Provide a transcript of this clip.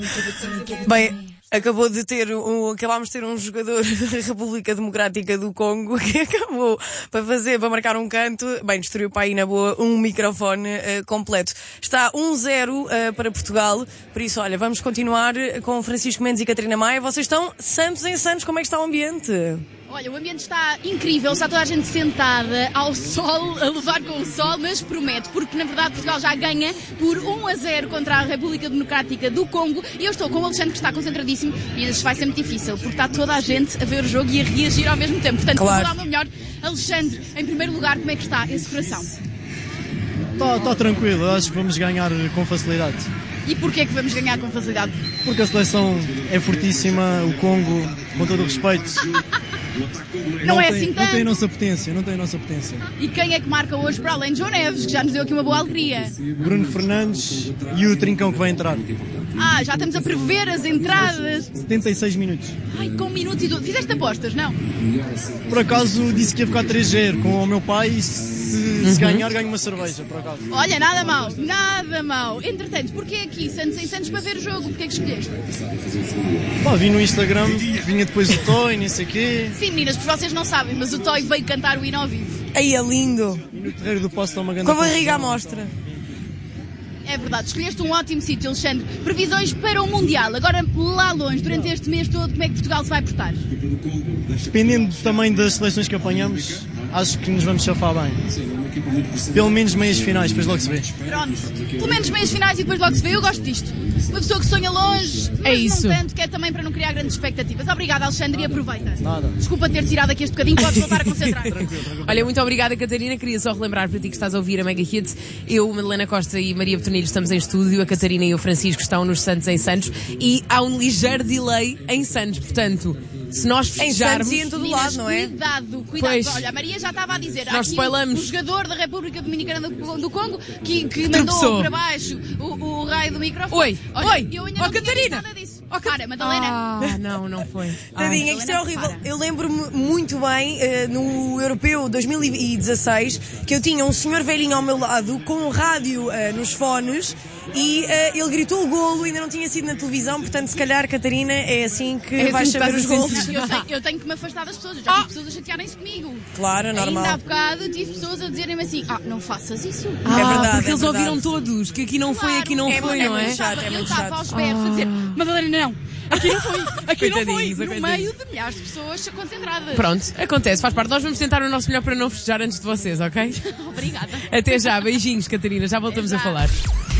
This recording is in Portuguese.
Bem, acabámos de ter um jogador da República Democrática do Congo que acabou para marcar um canto. Bem, destruiu para aí na boa um microfone completo. Está 1-0 para Portugal. Por isso, olha, vamos continuar com Francisco Mendes e Catarina Maia. Vocês estão santos em santos. Como é que está o ambiente? Olha, o ambiente está incrível, está toda a gente sentada ao sol, a levar com o sol, mas promete, porque na verdade Portugal já ganha por 1-0 contra a República Democrática do Congo e eu estou com o Alexandre que está concentradíssimo e isso vai ser muito difícil, porque está toda a gente a ver o jogo e a reagir ao mesmo tempo. Portanto, claro. Vou dar o meu melhor. Alexandre, em primeiro lugar, como é que está esse coração? Está tranquilo, acho que vamos ganhar com facilidade. E porquê que vamos ganhar com facilidade? Porque a seleção é fortíssima, o Congo, com todo o respeito... Não é assim tanto. Não tem a nossa potência. E quem é que marca hoje para além de João Neves, que já nos deu aqui uma boa alegria? Bruno Fernandes e o Trincão que vai entrar. Já estamos a prever as entradas. 76 minutos. Ai, com 1 minuto e 12. Fizeste apostas, não? Por acaso disse que ia ficar 3-0 com o meu pai e se ganhar ganho uma cerveja, por acaso. Olha, nada mal. Entretanto, porquê aqui, Santos em Santos, para ver o jogo? Porquê que escolheste? Vi no Instagram, vinha depois o Toy, nem sei o quê. Sim, meninas, porque vocês não sabem, mas o Toy veio cantar o hino ao vivo. Aí é lindo. E no terreiro do Poço está uma grande... Com a barriga à mostra. É verdade, escolheste um ótimo sítio, Alexandre. Previsões para o Mundial. Agora, lá longe, durante este mês todo, como é que Portugal se vai portar? Dependendo também das seleções que apanhamos, acho que nos vamos chafar bem. Pelo menos meias finais, depois logo se vê. Pronto, pelo menos meias finais e depois logo se vê. Eu gosto disto. Uma pessoa que sonha longe, mas não tanto, que é também para não criar grandes expectativas. Obrigada, Alexandre, e aproveita. Nada. Desculpa ter tirado aqui este bocadinho, podes voltar a concentrar. Tranquilo. Olha, muito obrigada, Catarina. Queria só relembrar para ti que estás a ouvir a Mega Hits. Eu, Madalena Costa e Maria Betonilho estamos em estúdio. A Catarina e o Francisco estão nos Santos em Santos. E há um ligeiro delay em Santos. Portanto, se nós festejarmos... Em todo lado, não é? Cuidado. Pois. Olha, a Maria já estava a dizer. Nós há aqui spoilamos. um jogador da República Dominicana do Congo que mandou para baixo o raio do microfone. Oi. Eu ainda não Catarina. nada disso. Cara, Madalena. Não foi. Tadinha, isto é horrível. Eu lembro-me muito bem, no Europeu 2016, que eu tinha um senhor velhinho ao meu lado, com um rádio nos fones, e ele gritou o golo, ainda não tinha sido na televisão, portanto, se calhar, Catarina, é assim que vais saber os golos. Eu tenho que me afastar das pessoas. Eu já tive pessoas a chatearem-se comigo. Claro, é normal. Ainda há bocado tive pessoas a dizerem-me assim: não faças isso. É verdade. Porque eles ouviram todos, que aqui não foi, aqui não foi, não é? muito chato, é Eu muito estava chato. aos berros a dizer: Madalena, não. Aqui não foi, Coitadinhos, no coitadinhos. meio de milhares de pessoas concentradas. Pronto, acontece, faz parte. Nós vamos tentar o nosso melhor para não festejar antes de vocês, ok? Obrigada. Até já, beijinhos, Catarina, já voltamos a falar.